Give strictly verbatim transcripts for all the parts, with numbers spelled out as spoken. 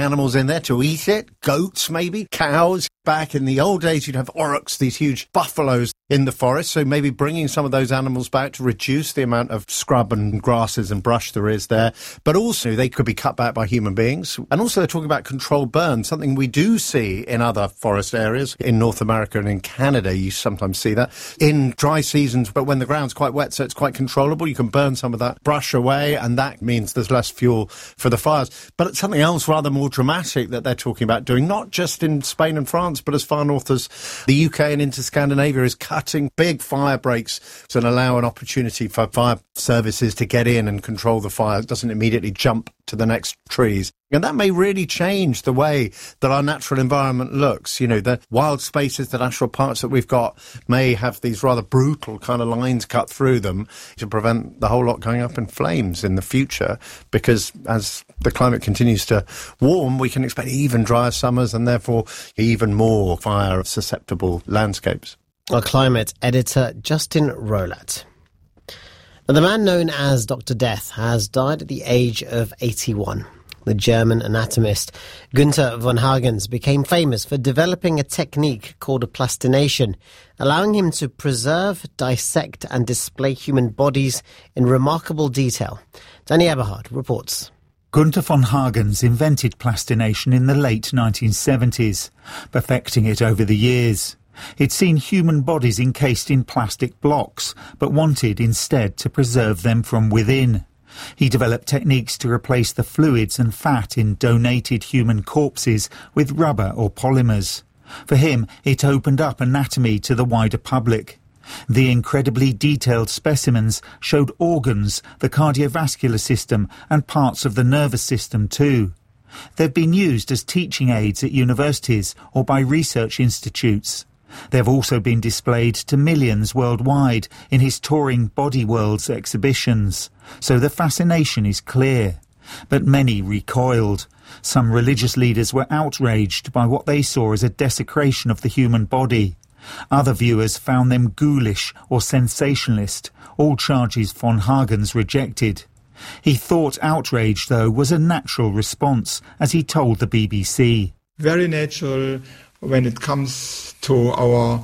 animals in there to eat it, goats maybe, cows. Back in the old days, you'd have aurochs, these huge buffaloes in the forest, so maybe bringing some of those animals back to reduce the amount of scrub and grasses and brush there is there. But also, they could be cut back by human beings. And also, they're talking about controlled burn, something we do see in other forest areas. In North America and in Canada, you sometimes see that. In dry seasons, but when the ground's quite wet, so it's quite controllable, you can burn some of that brush away, and that means there's less fuel for the fires. But it's something else rather more dramatic that they're talking about doing, not just in Spain and France, but as far north as the U K and into Scandinavia, is cutting big fire breaks to allow an opportunity for fire services to get in and control the fire. It doesn't immediately jump to the next trees. And that may really change the way that our natural environment looks. You know, the wild spaces, the national parks that we've got may have these rather brutal kind of lines cut through them to prevent the whole lot going up in flames in the future, because as the climate continues to warm, we can expect even drier summers and therefore even more fire-susceptible landscapes. Our climate editor, Justin Rolat. Now, the man known as Doctor Death has died at the age of eighty-one. The German anatomist Günther von Hagens became famous for developing a technique called a plastination, allowing him to preserve, dissect and display human bodies in remarkable detail. Danny Eberhard reports. Günther von Hagens invented plastination in the late nineteen seventies, perfecting it over the years. He'd seen human bodies encased in plastic blocks, but wanted instead to preserve them from within. He developed techniques to replace the fluids and fat in donated human corpses with rubber or polymers. For him, it opened up anatomy to the wider public. The incredibly detailed specimens showed organs, the cardiovascular system, and parts of the nervous system too. They've been used as teaching aids at universities or by research institutes. They've also been displayed to millions worldwide in his touring Body Worlds exhibitions. So the fascination is clear. But many recoiled. Some religious leaders were outraged by what they saw as a desecration of the human body. Other viewers found them ghoulish or sensationalist, all charges von Hagens rejected. He thought outrage, though, was a natural response, as he told the B B C. Very natural when it comes to our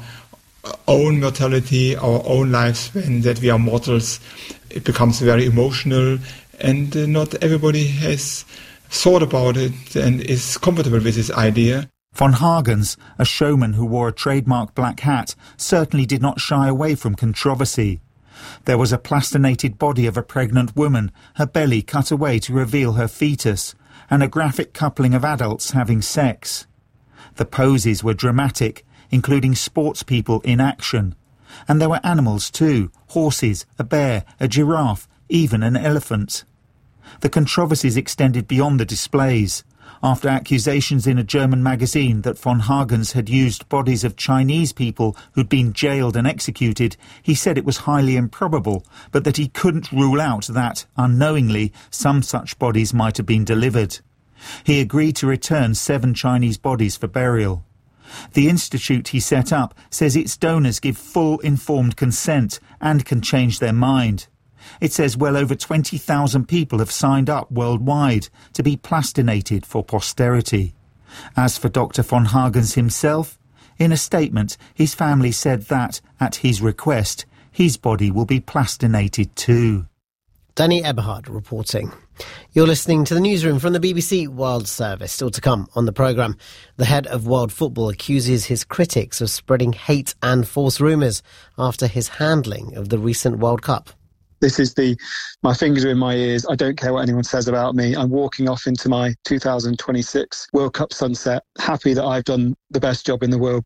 own mortality, our own lifespan, that we are mortals. It becomes very emotional, and uh, not everybody has thought about it and is comfortable with this idea. Von Hagens, a showman who wore a trademark black hat, certainly did not shy away from controversy. There was a plastinated body of a pregnant woman, her belly cut away to reveal her fetus, and a graphic coupling of adults having sex. The poses were dramatic, including sports people in action. And there were animals too, horses, a bear, a giraffe, even an elephant. The controversies extended beyond the displays. After accusations in a German magazine that von Hagens had used bodies of Chinese people who'd been jailed and executed, he said it was highly improbable, but that he couldn't rule out that, unknowingly, some such bodies might have been delivered. He agreed to return seven Chinese bodies for burial. The institute he set up says its donors give full informed consent and can change their mind. It says well over twenty thousand people have signed up worldwide to be plastinated for posterity. As for Doctor von Hagens himself, in a statement his family said that, at his request, his body will be plastinated too. Danny Eberhard reporting. You're listening to the newsroom from the B B C World Service. Still to come on the programme, the head of world football accuses his critics of spreading hate and false rumours after his handling of the recent World Cup. This is the, my fingers are in my ears. I don't care what anyone says about me. I'm walking off into my two thousand twenty-six World Cup sunset, happy that I've done the best job in the world.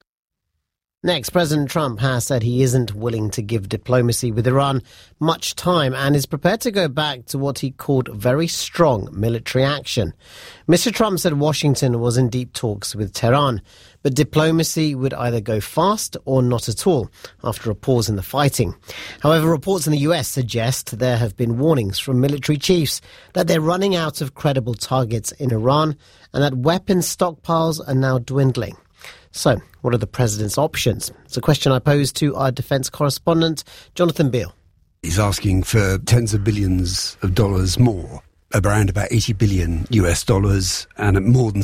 Next, President Trump has said he isn't willing to give diplomacy with Iran much time and is prepared to go back to what he called very strong military action. Mister Trump said Washington was in deep talks with Tehran, but diplomacy would either go fast or not at all after a pause in the fighting. However, reports in the U S suggest there have been warnings from military chiefs that they're running out of credible targets in Iran and that weapons stockpiles are now dwindling. So, what are the president's options? It's a question I posed to our defence correspondent, Jonathan Beale. He's asking for tens of billions of dollars more, around about eighty billion US dollars, and more than